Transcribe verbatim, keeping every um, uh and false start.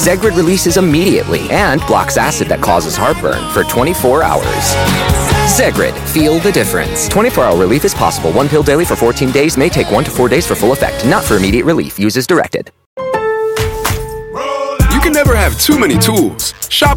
Zegrid releases immediately and blocks acid that causes heartburn for twenty-four hours. Zegrid, feel the difference. twenty-four hour relief is possible. One pill daily for fourteen days may take one to four days for full effect. Not for immediate relief. Use as directed. You can never have too many tools. Shop